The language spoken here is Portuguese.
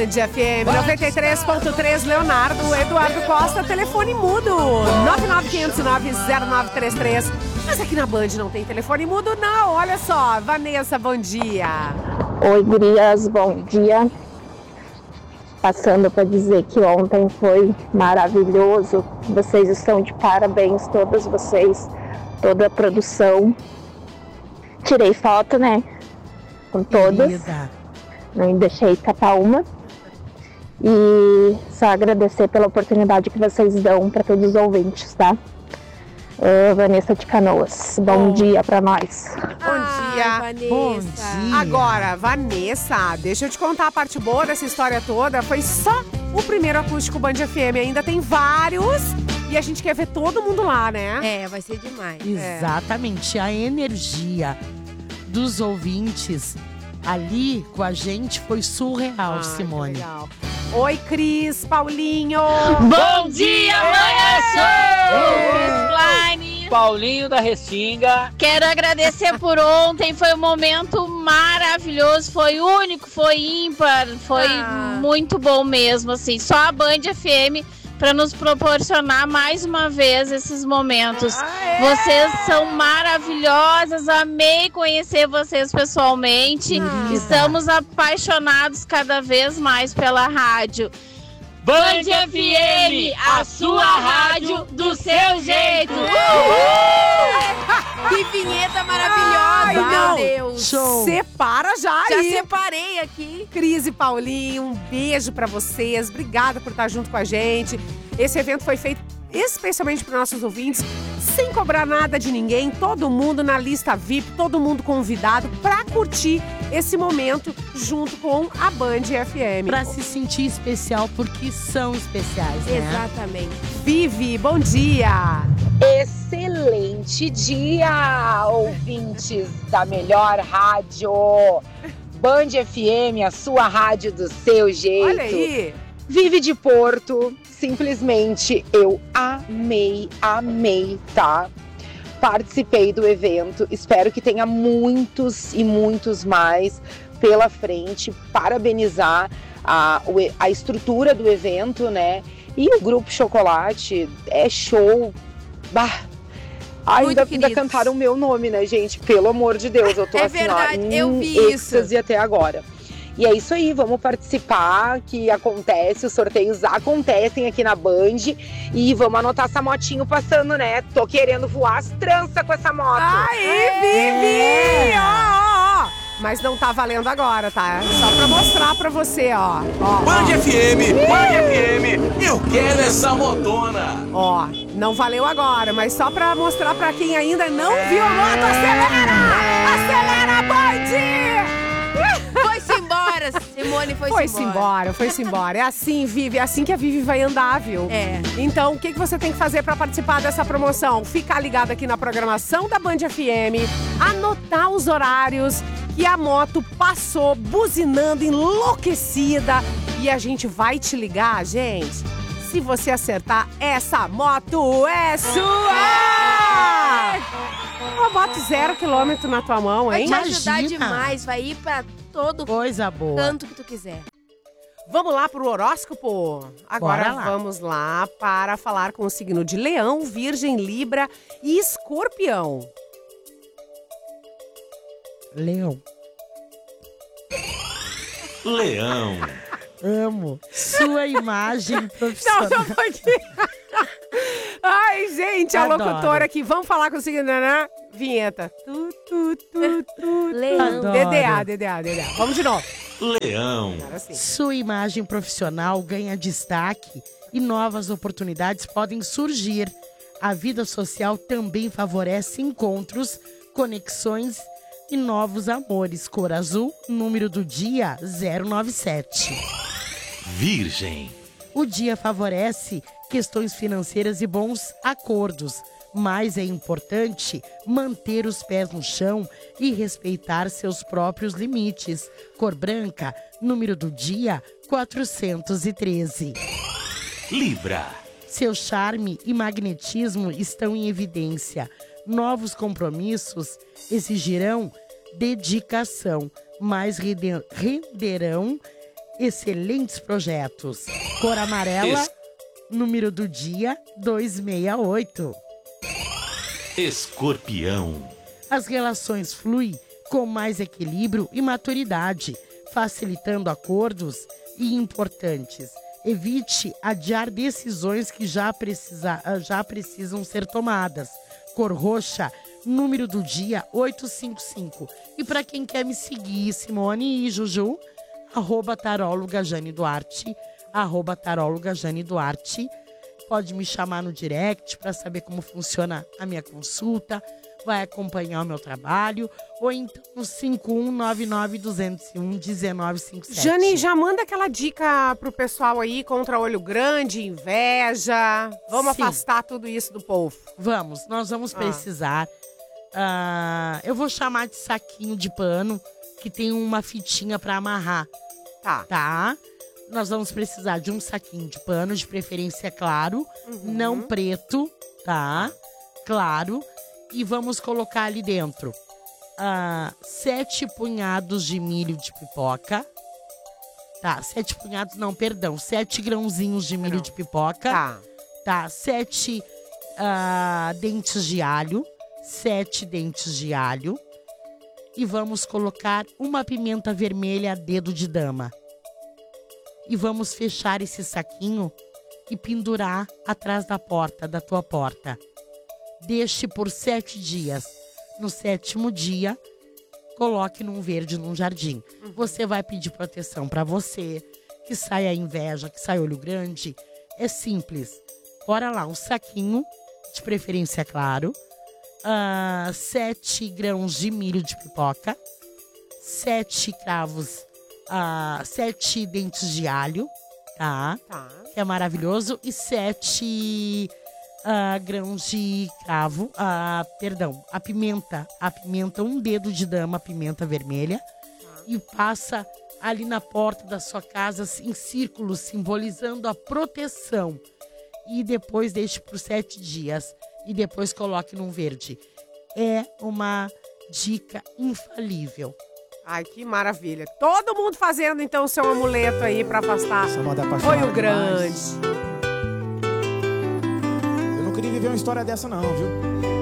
Band FM 93.3, Leonardo, Eduardo Costa, telefone mudo 995090933. Mas aqui na Band não tem telefone mudo, não. Olha só, Vanessa, bom dia. Oi, gurias, bom dia. Passando para dizer que ontem foi maravilhoso. Vocês estão de parabéns, todas vocês, toda a produção. Tirei foto, né? Com todas. Querida. Não deixei escapar uma. E só agradecer pela oportunidade que vocês dão para todos os ouvintes, tá? Vanessa de Canoas. Bom dia para nós. Bom dia. Vanessa. Bom dia. Agora, Vanessa, deixa eu te contar a parte boa dessa história toda. Foi só o primeiro acústico Band FM. Ainda tem vários. E a gente quer ver todo mundo lá, né? É, vai ser demais. Exatamente. A energia dos ouvintes ali com a gente foi surreal, Ah, Simone. que legal. Oi, Cris, Paulinho. Bom dia, manhã! Klein. Paulinho da Restinga. Quero agradecer por ontem, foi um momento maravilhoso, foi único, foi ímpar, foi muito bom mesmo, assim. Só a Band FM para nos proporcionar mais uma vez esses momentos. Vocês são maravilhosas, amei conhecer vocês pessoalmente. Estamos apaixonados cada vez mais pela rádio. Band FM, a sua rádio do seu jeito. Que vinheta maravilhosa, Ai, não. meu Deus. Show. Separa já Já aí. separei aqui. Cris e Paulinho, um beijo pra vocês. Obrigada por estar junto com a gente. Esse evento foi feito especialmente para nossos ouvintes, sem cobrar nada de ninguém, todo mundo na lista VIP, todo mundo convidado pra curtir esse momento junto com a Band FM. Pra se sentir especial, porque são especiais, né? Exatamente. Vivi, bom dia! Excelente dia, ouvintes da melhor rádio. Band FM, a sua rádio do seu jeito. Olha aí! Vive de Porto, simplesmente eu amei, tá? Participei do evento, espero que tenha muitos e muitos mais pela frente. Parabenizar a estrutura do evento, né? E o Grupo Chocolate é show. Bah! Ainda cantaram o meu nome, né, gente? Pelo amor de Deus, eu tô É assim, verdade, ó, eu vi êxtase até agora. E é isso aí, vamos participar, que acontece, os sorteios acontecem aqui na Band. E vamos anotar essa motinho passando, né? Tô querendo voar as tranças com essa moto. Aí, Vivi! Ó. Mas não tá valendo agora, tá? Só pra mostrar pra você, ó. Band FM, eu quero essa motona. Ó, não valeu agora, mas só pra mostrar pra quem ainda não viu a moto, acelera! Acelera, Band! Foi-se embora, Simone, Foi-se embora. É assim, Vivi, é assim que a Vivi vai andar, viu? É. Então, o que você tem que fazer pra participar dessa promoção? Ficar ligado aqui na programação da Band FM, anotar os horários que a moto passou buzinando, enlouquecida. E a gente vai te ligar, gente. Se você acertar, essa moto é sua! Uma moto 0 km na tua mão, Vai hein? te ajudar Imagina. demais, vai ir pra todo Coisa boa. canto que tu quiser. Vamos lá pro horóscopo? Agora Bora lá. vamos lá para falar com o signo de Leão, Virgem, Libra e Escorpião. Leão. Leão. Amo. Sua imagem Não, profissional. não pode. Ai, gente, a Adoro. locutora aqui. Vamos falar com o signo, né? Vinheta. Leão. Adoro. DDA. Vamos de novo. Leão. Agora sim. Sua imagem profissional ganha destaque e novas oportunidades podem surgir. A vida social também favorece encontros, conexões e novos amores. Cor azul, número do dia 097. Virgem. O dia favorece questões financeiras e bons acordos, mas é importante manter os pés no chão e respeitar seus próprios limites. Cor branca, número do dia 413. Libra. Seu charme e magnetismo estão em evidência. Novos compromissos exigirão dedicação, mas renderão excelentes projetos. Cor amarela, número do dia 268. Escorpião. As relações fluem com mais equilíbrio e maturidade, facilitando acordos e importantes. Evite adiar decisões que já precisam ser tomadas. Cor roxa, número do dia 855. E para quem quer me seguir, Simone e Juju, @taróloga Jane Duarte, @taróloga Jane Duarte. Pode me chamar no direct para saber como funciona a minha consulta, vai acompanhar o meu trabalho, ou então no 5199-201-1957. Jane, já manda aquela dica pro pessoal aí contra olho grande, inveja. Vamos Sim. afastar tudo isso do povo. Nós vamos precisar. Eu vou chamar de saquinho de pano, que tem uma fitinha para amarrar. Tá? Nós vamos precisar de um saquinho de pano, de preferência claro, não preto, tá? Claro. E vamos colocar ali dentro 7 punhados de milho de pipoca. Tá, 7 punhados, não, perdão. 7 grãozinhos de milho de pipoca. Tá, 7 dentes de alho. 7 dentes de alho. E vamos colocar uma pimenta vermelha a dedo de dama. E vamos fechar esse saquinho e pendurar atrás da tua porta. Deixe por 7 dias. No 7º dia, coloque num verde, num jardim. Você vai pedir proteção para você, que saia a inveja, que saia olho grande. É simples. Bora lá, um saquinho, de preferência claro. 7 grãos de milho de pipoca. 7 cravos, 7 dentes de alho, tá? Que é maravilhoso. E 7 grãos de cravo, perdão, a pimenta, um dedo de dama, pimenta vermelha. E passa ali na porta da sua casa em círculos, simbolizando a proteção. E depois deixe por 7 dias. E depois coloque num verde. É uma dica infalível. Ai, que maravilha. Todo mundo fazendo, então, o seu amuleto aí pra afastar olho grande. Eu não queria viver uma história dessa não, viu?